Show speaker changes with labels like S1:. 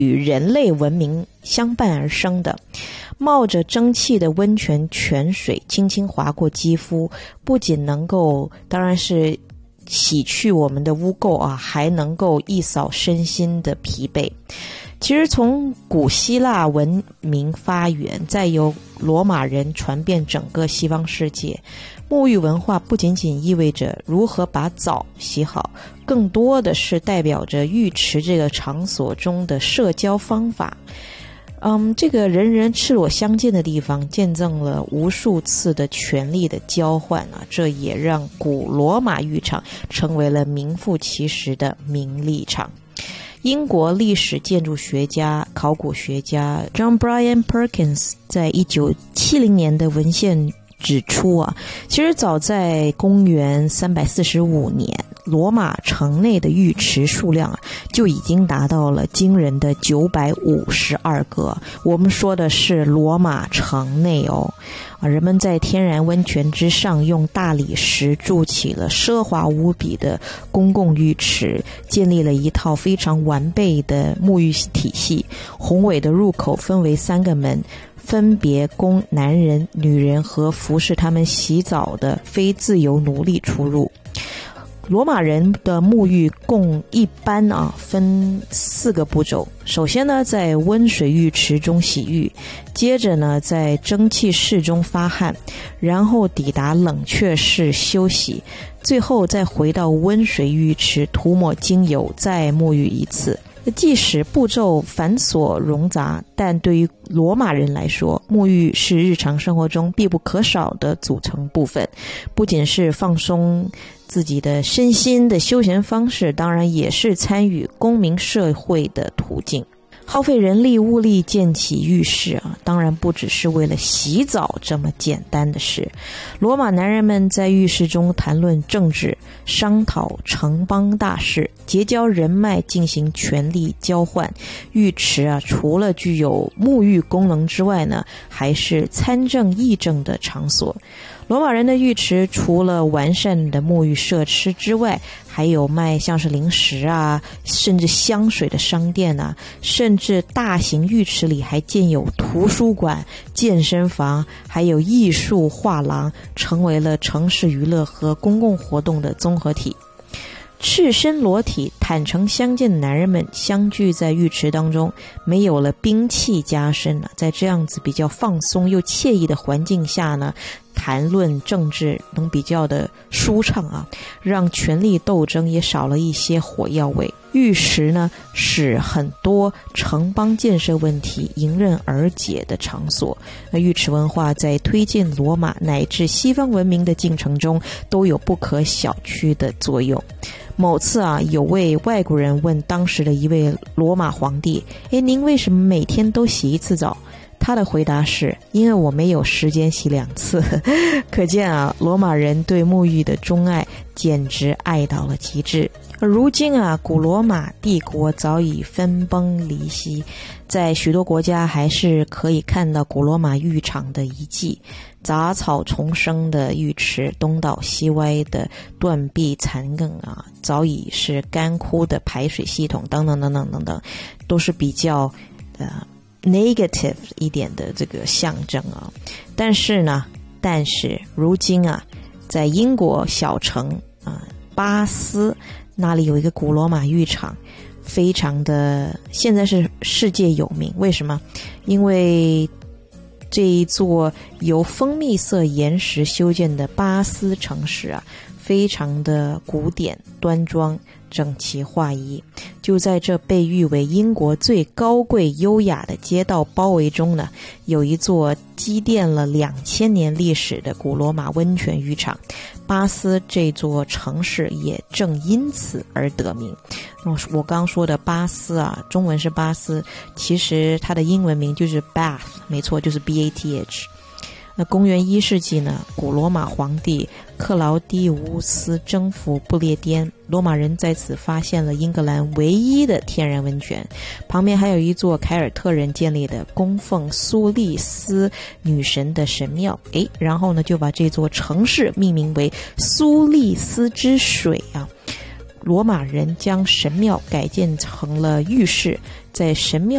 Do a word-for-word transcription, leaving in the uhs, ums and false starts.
S1: 与人类文明相伴而生的。冒着蒸汽的温泉泉水轻轻划过肌肤，不仅能够当然是洗去我们的污垢啊，还能够一扫身心的疲惫。其实从古希腊文明发源，再由罗马人传遍整个西方世界，沐浴文化不仅仅意味着如何把澡洗好，更多的是代表着浴池这个场所中的社交方法。嗯，这个人人赤裸相见的地方，见证了无数次的权力的交换啊，这也让古罗马浴场成为了名副其实的名利场。英国历史建筑学家、考古学家 John Brian Perkins 在一九七零年的文献指出啊，其实早在公元三百四十五年，罗马城内的浴池数量啊就已经达到了惊人的九百五十二个。我们说的是罗马城内哦，啊，人们在天然温泉之上用大理石筑起了奢华无比的公共浴池，建立了一套非常完备的沐浴体系。宏伟的入口分为三个门，分别供男人、女人和服侍他们洗澡的非自由奴隶出入。罗马人的沐浴共一般啊分四个步骤。首先呢，在温水浴池中洗浴，接着呢，在蒸汽室中发汗，然后抵达冷却室休息，最后再回到温水浴池涂抹精油，再沐浴一次。即使步骤繁琐冗杂，但对于罗马人来说，沐浴是日常生活中必不可少的组成部分，不仅是放松自己的身心的休闲方式，当然也是参与公民社会的途径。耗费人力物力建起浴室啊，当然不只是为了洗澡这么简单的事。罗马男人们在浴室中谈论政治，商讨城邦大事，结交人脉，进行权力交换。浴池啊，除了具有沐浴功能之外呢，还是参政议政的场所。罗马人的浴池除了完善的沐浴设施之外，还有卖像是零食啊，甚至香水的商店啊，甚至大型浴池里还建有图书馆、健身房，还有艺术画廊，成为了城市娱乐和公共活动的综合体。赤身裸体、坦诚相见的男人们相聚在浴池当中，没有了兵器加身了，在这样子比较放松又惬意的环境下呢，谈论政治能比较的舒畅啊，让权力斗争也少了一些火药味。浴池呢，使很多城邦建设问题迎刃而解的场所。那浴池文化在推进罗马乃至西方文明的进程中都有不可小觑的作用。某次啊，有位外国人问当时的一位罗马皇帝：诶，您为什么每天都洗一次澡？他的回答是：因为我没有时间洗两次。可见啊，罗马人对沐浴的钟爱简直爱到了极致。而如今啊，古罗马帝国早已分崩离析，在许多国家还是可以看到古罗马浴场的遗迹，杂草丛生的浴池，东倒西歪的断壁残梗啊，早已是干枯的排水系统，等等等等等等，都是比较呃negative 一点的这个象征啊。但是呢，但是如今啊，在英国小城啊巴斯那里有一个古罗马浴场，非常的现在是世界有名。为什么？因为这一座由蜂蜜色岩石修建的巴斯城市啊，非常的古典端庄，整齐划一。就在这被誉为英国最高贵优雅的街道包围中呢，有一座积淀了两千年历史的古罗马温泉浴场。巴斯这座城市也正因此而得名。我刚说的巴斯啊，中文是巴斯，其实它的英文名就是 Bath， 没错，就是 B A T H。那公元一世纪呢，古罗马皇帝克劳狄乌斯征服不列颠，罗马人在此发现了英格兰唯一的天然温泉，旁边还有一座凯尔特人建立的供奉苏丽斯女神的神庙。诶，然后呢，就把这座城市命名为苏丽斯之水啊。罗马人将神庙改建成了浴室， 在神庙